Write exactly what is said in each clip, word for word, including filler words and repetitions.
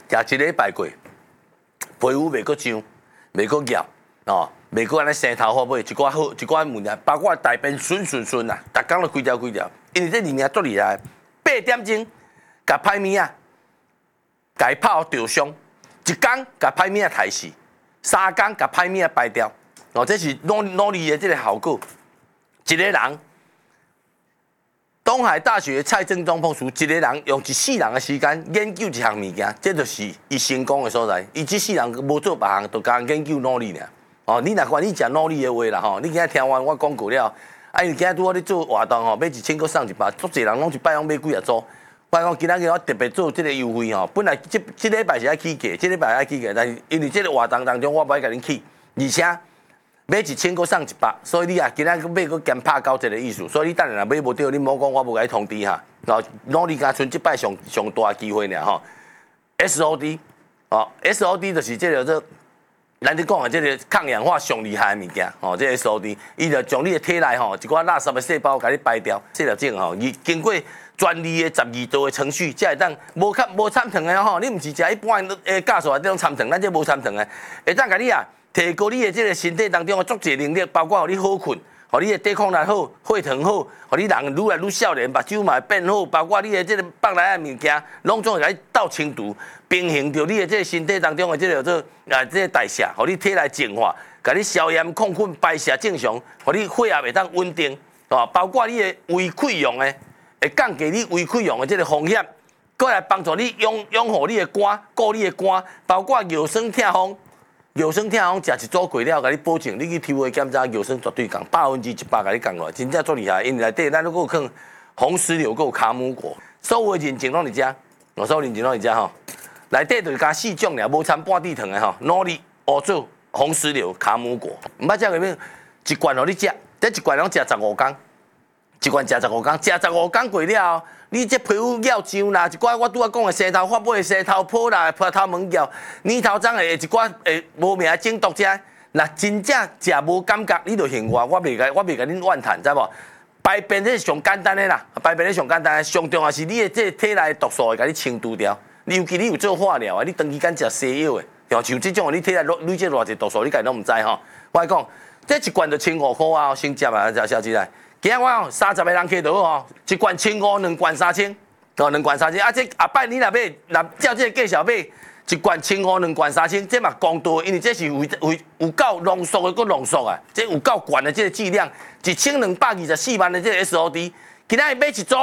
食一礼拜过，皮肤袂阁痒，袂阁痒，哦，袂阁安尼生头发尾，一寡好，一寡物件，包括大便顺顺顺啊，逐工都规条规条，因为这里面足厉害，八点钟，甲歹物啊，甲伊泡着伤，一工甲歹物啊杀死，三工甲歹物啊排掉，哦，这是努努力的这个效果。一个人，东海大学蔡正中博士，一个人用一世人的时间研究一项物件，这就是伊成功的所在。伊一世人无做别项，就讲研究努力尔。哦，你若管你讲努力的话啦吼，你今日听完我讲过了，啊，因为今日拄好咧做活动吼，买一千个送一百，足侪人拢一摆拢买几啊组。我讲今仔日我特别做这个优惠吼，本来这这礼拜是爱起价，这礼拜爱起价，但是因为这个活动当中我无爱甲恁起，而且。买一千个送一百，所以你啊，今仔买个减拍九折的意思，所以你等下若买无到，你莫讲我无甲你通知哈。然后努力加剩即摆上上大机会尔吼。S O D 哦 ，S O D 就是这个做，咱咧讲的这个抗氧化上厉害的物件哦。这 S O D， 伊就将你的体内吼一寡垃圾的细胞甲你排掉，这条种吼，伊经过专利的十二道的程序，才会当无较无参糖的吼。你毋是食一般诶酵素啊，这种参糖，咱这无参糖的，会当甲你啊。提高你的这个身体当中的足侪能力，包括互你好困，互你的抵抗力好，血糖好，互你人愈来愈少年，目睭嘛会变好，包括你的这个腹内的物件，拢总会甲你斗清除，平衡着你的这个身体当中的这个做啊这个代谢，互你体内净化，甲你消炎抗菌排泄正常，互你血压会当稳定，哦，包括你的胃溃疡的，会降低你胃溃疡的这个风险，过来帮助你养养护你的肝，顾你的肝，包括腰酸痛风。药酸痛风食一组过了，甲你保证，你去抽血检查，药酸绝对降，百分之一百甲你降落来，真正足厉害。因为内底咱如果有放红石榴，还有卡姆果，所有的认证拢伫遮，我所有认证拢伫遮吼。内底就是加四种尔，无掺半滴糖的吼，努力乌枣、红石榴、卡姆果。毋捌食过咩？一罐互你食，这一罐拢食十五天，一罐食十五天，食十五天过了后。你这皮肤要痒啦，一寡我拄仔讲的生头发尾、生头泡啦、葡萄门角、黏头脏的，一寡诶无名的中毒者，若真正食无感觉，你就嫌我，我袂甲我袂甲恁怨叹，知无？排便这是上简单的啦，排便这上简单的，上重要是你的这体内毒素会甲你清除掉。尤其你有做化疗的，你长期间食西药的，像像这种你体内累积偌济毒素，你家拢毋知吼。我来讲，这一罐就千五块啊，先接啊，小姐来。今仔我哦，三十个人客倒哦，一罐千五，两罐三千，哦，两罐三千。啊，这下摆你若买，若照这个价钱买，一罐千五，两罐三千，这嘛公道，因为这是有有有够浓缩的，搁浓缩啊，这有够悬的这个剂量，一千两百二十四万的这个 S O D， 今仔买一组，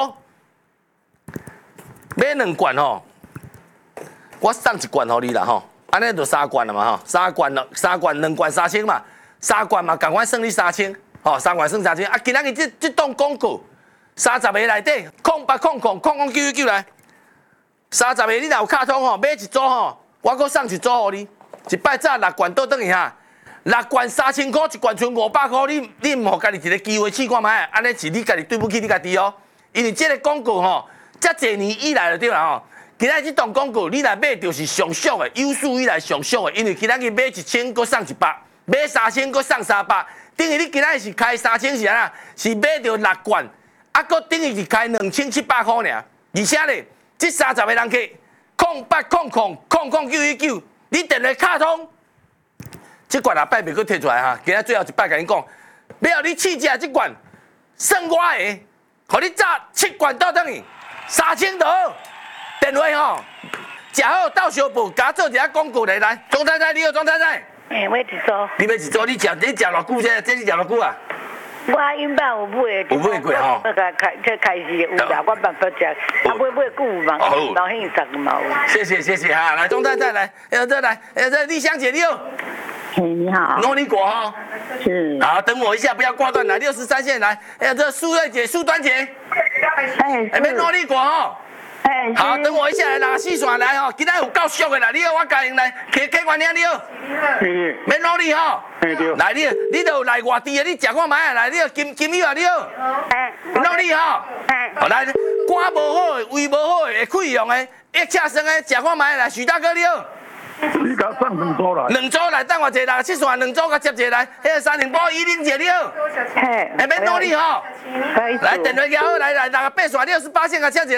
买两罐吼，我送一罐互你啦吼，安尼就三罐了嘛吼，三罐了，三罐两罐三千嘛，三罐嘛，赶快算你三千。哦，三罐算三千啊！今仔日这这档广告，三十个内底空八空空空空九一九来，三十个你若有卡通吼，买一组吼，我搁送一组互你，一摆早六罐倒转去哈，六罐三千块，一罐剩五百块，你你唔互家己一个机会试看卖，安尼是你家己对不起你家己哦。因为这个广告吼，遮侪年以来就对啦吼，今仔日这档广告你若买就是上俗的，有史以来上俗的，因为今仔日买一千搁送一百，买三千搁送三百。等于你今仔是开三千是啊，是买到六罐，啊，搁等于是开两千七百块尔。而且咧，这三十个人客，空八空空空空九一九，你电话卡通，这罐下摆袂搁摕出来哈。今仔最后一摆甲你讲，要你试食这罐，算我的，互你炸七罐倒等于三千多，电话吼，食好到小布，甲做一下广告来来，钟太太你好，钟太太。 诶，买一组。 你买一组，你食你食偌久这？这你食偌久啊？ 我因爸有买。 有买过吼。 我开开这开始有啦，我办法食，啊买买久嘛，老现实嘛有。 谢谢谢谢哈，来钟太太来，哎这来，哎这丽香姐你好。 嘿，你好。 努力果哈。 是。 好，等我一下，不要挂断，来六十三线来，哎这苏瑞姐、苏端姐。 哎。 哎，别努力果哈。 哎， 好，等我一下来拿四线来吼，今仔有够俗的啦，你好，我家人来，客客官娘你好， 是， 免努力吼， 对对， 来你，你都来外地的，你食看卖啊，来你金金友啊你好，努力吼，好来，肝无好的，胃无好的，会溃疡的，一车生的，食看卖来，徐大哥你好。 你甲送两组来， 两组来，等我一下，七线两组甲接一下来，迄个三零八一零姐你好， 嘿， 哎免努力吼，来电话交好，来来，六个八线六十八线甲接一下。